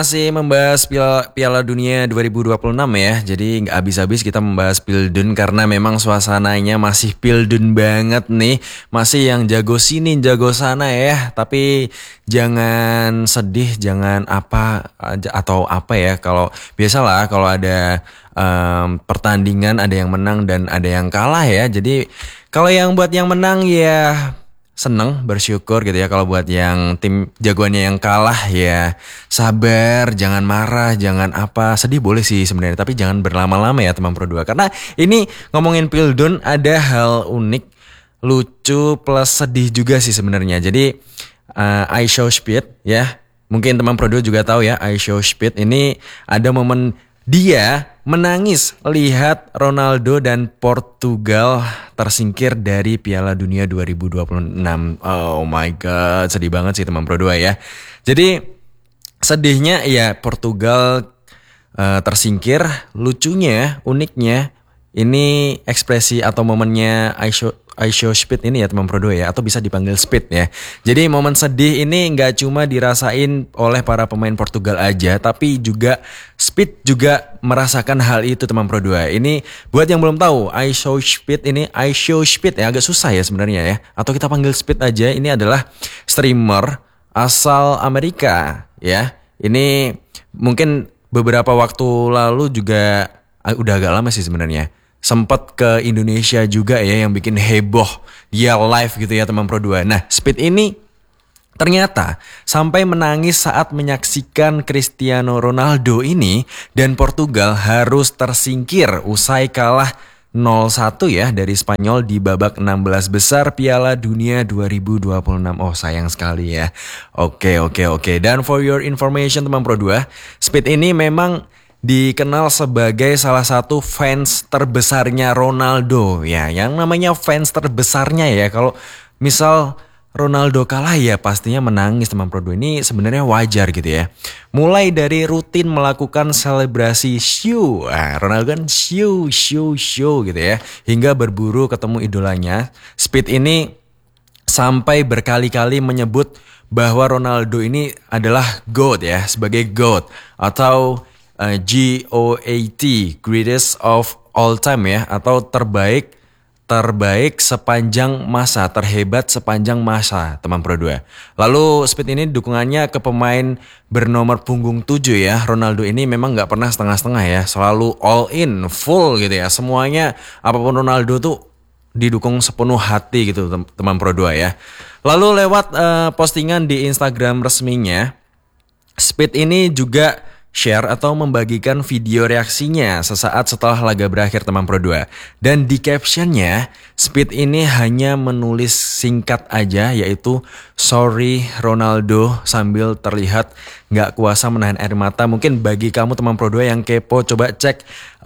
Masih membahas Piala Dunia 2026 ya. Jadi nggak habis-habis kita membahas Pildun karena memang suasananya masih Pildun banget nih. Masih yang jago sini, jago sana ya. Tapi jangan sedih, jangan apa atau apa ya. Kalau biasalah kalau ada pertandingan ada yang menang dan ada yang kalah ya. Jadi kalau yang buat yang menang ya seneng, bersyukur gitu ya. Kalau buat yang tim jagoannya yang kalah ya sabar, jangan marah, jangan apa. Sedih boleh sih sebenarnya, tapi jangan berlama-lama ya teman Pro 2. Karena ini ngomongin Pildun ada hal unik, lucu plus sedih juga sih sebenarnya. Jadi I Show Speed ya. Mungkin teman Pro 2 juga tahu ya, I Show Speed ini ada momen dia menangis lihat Ronaldo dan Portugal tersingkir dari Piala Dunia 2026. Oh my god, sedih banget sih teman Pro 2 ya. Jadi sedihnya ya Portugal tersingkir, lucunya, uniknya ini ekspresi atau momennya I Show Speed ini ya teman Pro 2 ya, atau bisa dipanggil Speed ya. Jadi momen sedih ini nggak cuma dirasain oleh para pemain Portugal aja, tapi juga Speed juga merasakan hal itu teman Pro 2. Ini buat yang belum tahu, I Show Speed ini I Show Speed ya, agak susah ya sebenarnya ya, atau kita panggil Speed aja. Ini adalah streamer asal Amerika ya. Ini mungkin beberapa waktu lalu juga udah agak lama sih sebenarnya. Sempat ke Indonesia juga ya, yang bikin heboh dia live gitu ya teman Pro 2. Nah, Speed ini ternyata sampai menangis saat menyaksikan Cristiano Ronaldo ini dan Portugal harus tersingkir usai kalah 0-1 ya dari Spanyol di babak 16 besar Piala Dunia 2026. Oh sayang sekali ya. Oke. Dan for your information teman Pro 2, Speed ini memang dikenal sebagai salah satu fans terbesarnya Ronaldo ya. Yang namanya fans terbesarnya ya, kalau misal Ronaldo kalah ya pastinya menangis teman Pro 2. Ini sebenarnya wajar gitu ya. Mulai dari rutin melakukan selebrasi show, Ronaldo kan show gitu ya, hingga berburu ketemu idolanya. Speed ini sampai berkali-kali menyebut bahwa Ronaldo ini adalah GOAT ya, sebagai GOAT atau GOAT, greatest of all time ya, atau terbaik sepanjang masa, terhebat sepanjang masa teman Pro 2. Lalu Speed ini dukungannya ke pemain bernomor punggung 7 ya. Ronaldo ini memang gak pernah setengah-setengah ya, selalu all in, full gitu ya. Semuanya apapun Ronaldo tuh didukung sepenuh hati gitu teman Pro 2 ya. Lalu lewat postingan di Instagram resminya, Speed ini juga share atau membagikan video reaksinya sesaat setelah laga berakhir teman Pro 2. Dan di captionnya, Speed ini hanya menulis singkat aja, yaitu sorry Ronaldo, sambil terlihat gak kuasa menahan air mata. Mungkin bagi kamu teman Pro 2 yang kepo, coba cek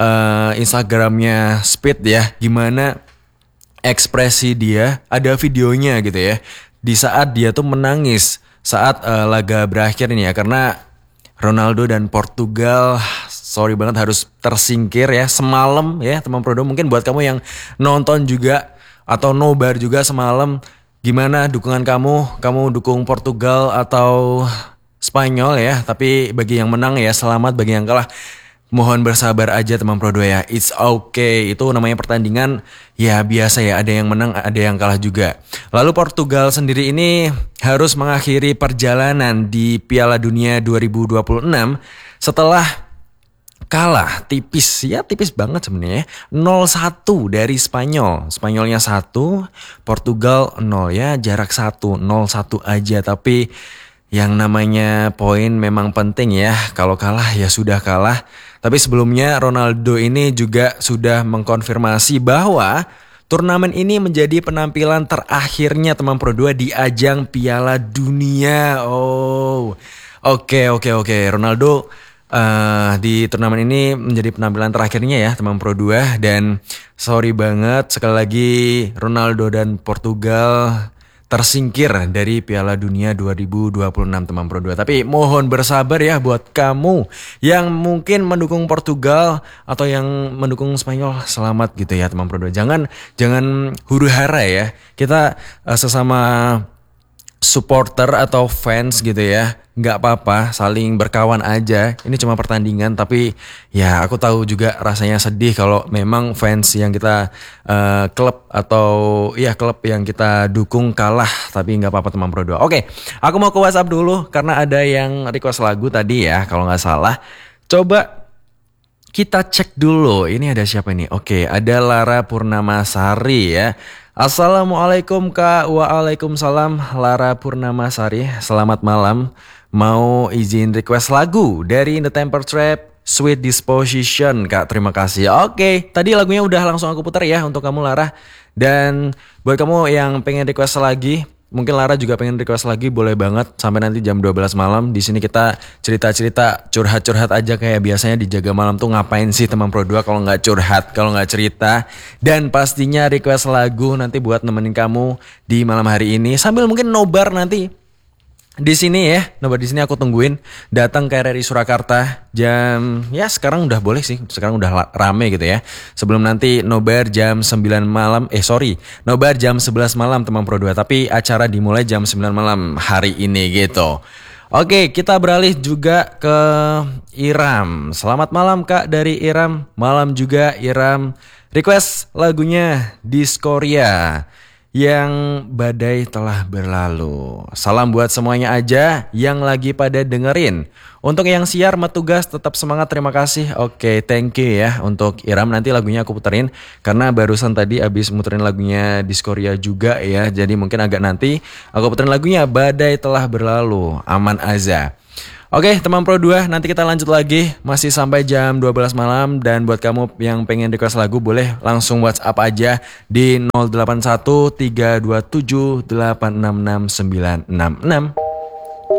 Instagramnya Speed ya, gimana ekspresi dia, ada videonya gitu ya, di saat dia tuh menangis saat laga berakhir ini ya, karena Ronaldo dan Portugal sorry banget harus tersingkir ya semalam ya teman Pro 2. Mungkin buat kamu yang nonton juga atau nobar juga semalam, gimana dukungan kamu dukung Portugal atau Spanyol ya. Tapi bagi yang menang ya selamat, bagi yang kalah mohon bersabar aja teman Pro 2 ya. It's okay, itu namanya pertandingan ya, biasa ya, ada yang menang ada yang kalah juga. Lalu Portugal sendiri ini harus mengakhiri perjalanan di Piala Dunia 2026 setelah kalah tipis ya, tipis banget sebenarnya 0-1 dari Spanyol. Spanyolnya 1, Portugal 0 ya, jarak 1, 0-1 aja. Tapi yang namanya poin memang penting ya. Kalau kalah ya sudah kalah. Tapi sebelumnya Ronaldo ini juga sudah mengkonfirmasi bahwa turnamen ini menjadi penampilan terakhirnya teman Pro 2 di ajang Piala Dunia. Oh, oke. Ronaldo di turnamen ini menjadi penampilan terakhirnya ya teman Pro 2. Dan sorry banget sekali lagi Ronaldo dan Portugal tersingkir dari Piala Dunia 2026 teman Pro 2. Tapi mohon bersabar ya buat kamu yang mungkin mendukung Portugal atau yang mendukung Spanyol, selamat gitu ya teman Pro 2. Jangan huru hara ya. Kita sesama supporter atau fans gitu ya, nggak apa-apa, saling berkawan aja. Ini cuma pertandingan, tapi ya aku tahu juga rasanya sedih kalau memang fans yang kita klub atau ya klub yang kita dukung kalah, tapi nggak apa-apa teman Pro 2. Oke, aku mau ke WhatsApp dulu karena ada yang request lagu tadi ya, kalau nggak salah. Coba kita cek dulu, ini ada siapa nih? Oke, ada Lara Purnamasari ya. Assalamualaikum Kak, waalaikumsalam Lara Purnamasari. Selamat malam, mau izin request lagu dari The Temper Trap, Sweet Disposition Kak, terima kasih. Oke, tadi lagunya udah langsung aku putar ya untuk kamu Lara. Dan buat kamu yang pengen request lagi, mungkin Lara juga pengen request lagi, boleh banget sampai nanti jam 12 malam. Di sini kita cerita-cerita, curhat-curhat aja kayak biasanya di Jaga Malam tuh ngapain sih teman Pro 2 kalau nggak curhat, kalau nggak cerita. Dan pastinya request lagu nanti buat nemenin kamu di malam hari ini sambil mungkin nobar nanti di sini ya. Nobar di sini aku tungguin datang ke RRI Surakarta jam ya sekarang udah boleh sih. Sekarang udah rame gitu ya. Sebelum nanti nobar jam 9 malam nobar jam 11 malam teman Pro 2, tapi acara dimulai jam 9 malam hari ini gitu. Oke, kita beralih juga ke Iram. Selamat malam Kak dari Iram. Malam juga Iram. Request lagunya Diskoria yang badai telah berlalu. Salam buat semuanya aja yang lagi pada dengerin. Untuk yang siar tugas tetap semangat, terima kasih. Oke, thank you ya untuk Iram. Nanti lagunya aku puterin karena barusan tadi abis muterin lagunya Diskoria juga ya. Jadi mungkin agak nanti aku puterin lagunya Badai Telah Berlalu, Aman Aza. Oke teman Pro 2, nanti kita lanjut lagi masih sampai jam 12 malam. Dan buat kamu yang pengen request lagu boleh langsung WhatsApp aja di 081 327 866 966.